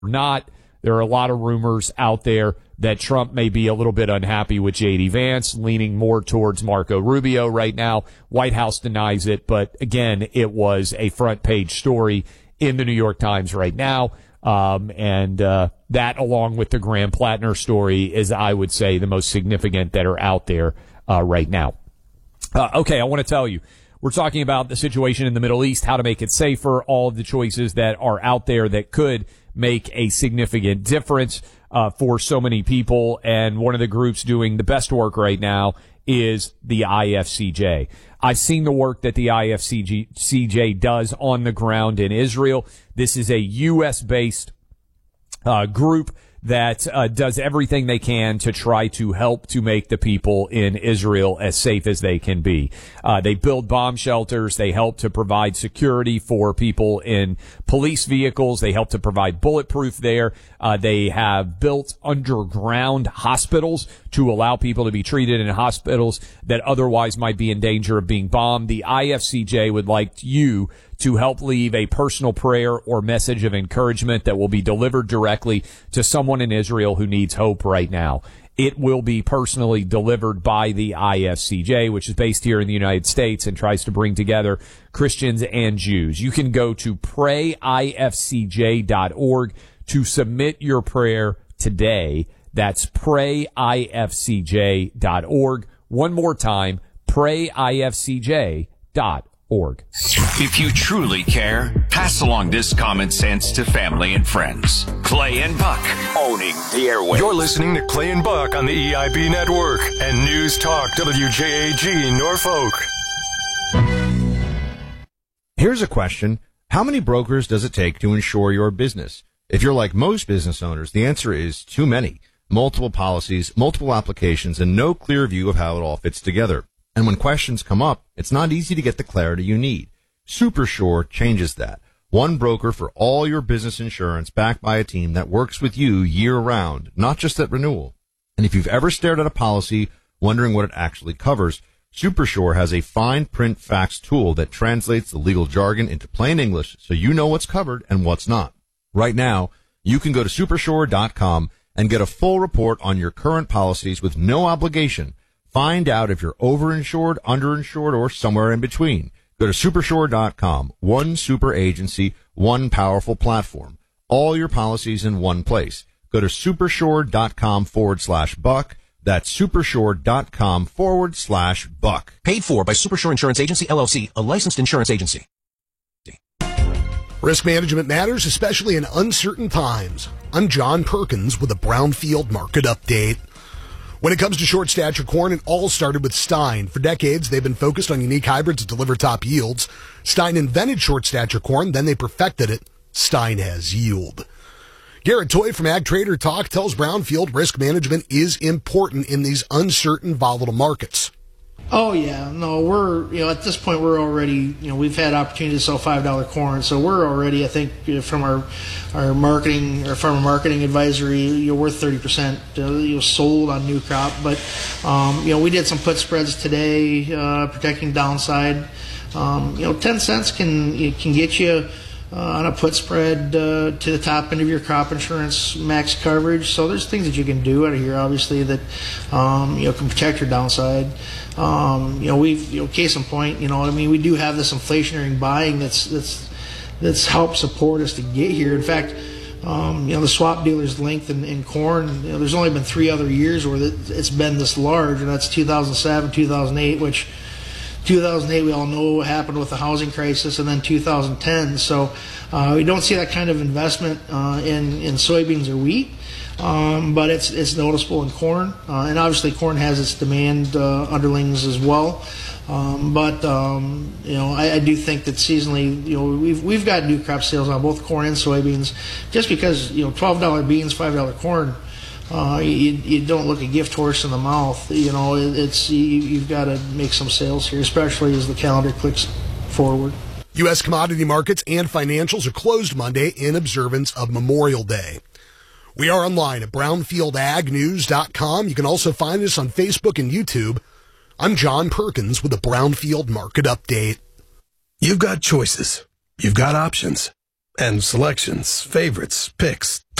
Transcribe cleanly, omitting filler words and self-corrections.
not. There are a lot of rumors out there that Trump may be a little bit unhappy with J.D. Vance, leaning more towards Marco Rubio right now. White House denies it, but again, it was a front page story in the New York Times right now. That, along with the Graham Plattner story, is, I would say, the most significant that are out there right now. Okay, I want to tell you, we're talking about the situation in the Middle East, how to make it safer, all of the choices that are out there that could make a significant difference for so many people. And one of the groups doing the best work right now is the IFCJ. I've seen the work that the IFCJ does on the ground in Israel. This is a U.S.-based group that does everything they can to try to help to make the people in Israel as safe as they can be. They build bomb shelters. They help to provide security for people in police vehicles. They help to provide bulletproof there. They have built underground hospitals to allow people to be treated in hospitals that otherwise might be in danger of being bombed. The IFCJ would like you to help leave a personal prayer or message of encouragement that will be delivered directly to someone in Israel who needs hope right now. It will be personally delivered by the IFCJ, which is based here in the United States and tries to bring together Christians and Jews. You can go to prayifcj.org to submit your prayer today. That's prayifcj.org. One more time, prayifcj.org. If you truly care, pass along this common sense to family and friends. Clay and Buck, owning the airwaves. You're listening to Clay and Buck on the EIB Network and News Talk WJAG Norfolk. Here's a question. How many brokers does it take to insure your business? If you're like most business owners, the answer is too many. Multiple policies, multiple applications, and no clear view of how it all fits together. And when questions come up, it's not easy to get the clarity you need. SuperSure changes that. One broker for all your business insurance, backed by a team that works with you year-round, not just at renewal. And if you've ever stared at a policy wondering what it actually covers, SuperSure has a fine print facts tool that translates the legal jargon into plain English so you know what's covered and what's not. Right now, you can go to supersure.com and get a full report on your current policies with no obligation. Find out if you're overinsured, underinsured, or somewhere in between. Go to supersure.com. One super agency, one powerful platform. All your policies in one place. Go to supersure.com/buck. That's supersure.com/buck. Paid for by Supersure Insurance Agency, LLC, a licensed insurance agency. Risk management matters, especially in uncertain times. I'm John Perkins with a Brownfield Market Update. When it comes to short stature corn, it all started with Stein. For decades, they've been focused on unique hybrids that deliver top yields. Stein invented short stature corn, then they perfected it. Stein has yield. Garrett Toy from Ag Trader Talk tells Brownfield risk management is important in these uncertain, volatile markets. Oh, yeah. No, at this point, we're already, we've had opportunity to sell $5 corn. So we're already, I think, from our marketing, or farmer marketing advisory, worth 30%, sold on new crop. But, we did some put spreads today, protecting downside. 10 cents can get you on a put spread to the top end of your crop insurance max coverage. So there's things that you can do out of here, obviously, that can protect your downside. Case in point, we do have this inflationary buying that's helped support us to get here. In fact, the swap dealer's length in corn, there's only been 3 other years where it's been this large, and that's 2007, 2008, which 2008 we all know what happened with the housing crisis, and then 2010. So we don't see that kind of investment in soybeans or wheat. But it's noticeable in corn, and obviously corn has its demand underlings as well. I do think that seasonally, we've got new crop sales on both corn and soybeans. Just because $12 beans, $5 corn, you don't look a gift horse in the mouth. You've got to make some sales here, especially as the calendar clicks forward. U.S. commodity markets and financials are closed Monday in observance of Memorial Day. We are online at brownfieldagnews.com. You can also find us on Facebook and YouTube. I'm John Perkins with a Brownfield Market Update. You've got choices. You've got options. And selections, favorites, picks,